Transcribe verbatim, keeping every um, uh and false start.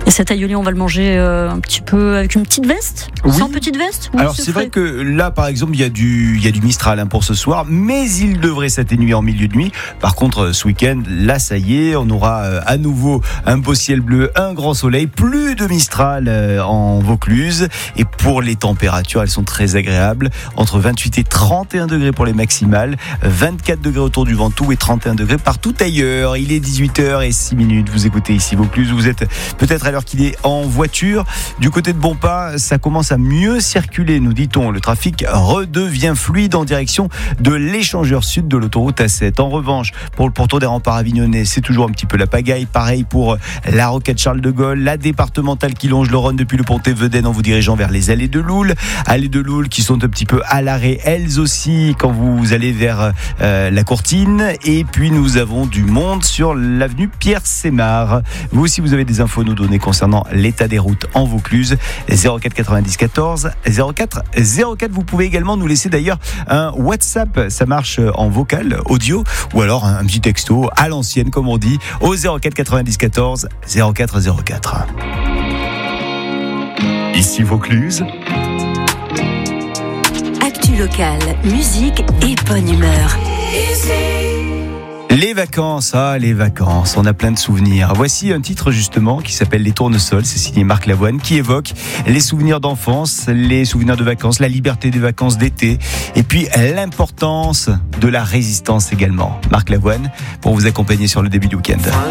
Et cet aïoli, on va le manger euh, un petit peu avec une petite veste, oui. Sans petite veste. Alors c'est, c'est vrai que là, par exemple, il y a du, il y a du Mistral hein, pour ce soir, mais il devrait s'atténuer en milieu de nuit. Par contre, ce week-end, là, ça y est, on aura euh, à nouveau un beau ciel bleu, un grand soleil, plus de Mistral euh, en Vaucluse. Et pour les températures, elles sont très agréables, entre vingt-huit et trente et un degrés pour les maximales, vingt-quatre degrés autour du Ventoux et trente et un degrés partout ailleurs. Il est dix-huit heures zéro six minutes. Vous écoutez ici Vaucluse. Vous êtes peut-être à l'heure qu'il est en voiture. Du côté de Bonpas, ça commence à mieux circuler, nous dit-on. Le trafic redevient fluide en direction de l'échangeur sud de l'autoroute A sept. En revanche, pour le pourtour des remparts avignonnais, c'est toujours un petit peu la pagaille. Pareil pour la rocade Charles de Gaulle, la départementale qui longe le Rhône depuis le Pontet-Vedène en vous dirigeant vers les allées de Loul. Allées de Loul qui sont un petit peu à l'arrêt, elles aussi, quand vous allez vers euh, la Courtine. Et puis nous avons du monde sur l'avenue Pierre-Sémard. Vous aussi, vous avez des infos à nous donner concernant l'état des routes en Vaucluse. zéro quatre quatre-vingt-dix quatorze zéro quatre zéro quatre. Vous pouvez également nous laisser d'ailleurs un WhatsApp. Ça marche en vocal, audio, ou alors un petit texto à l'ancienne, comme on dit, au zéro quatre quatre-vingt-dix quatorze zéro quatre zéro quatre. Ici Vaucluse. Actu locale, musique et bonne humeur. Les vacances, ah les vacances, on a plein de souvenirs. Voici un titre justement qui s'appelle Les Tournesols, c'est signé Marc Lavoine, qui évoque les souvenirs d'enfance, les souvenirs de vacances, la liberté des vacances d'été, et puis l'importance de la résistance également. Marc Lavoine pour vous accompagner sur le début du week-end.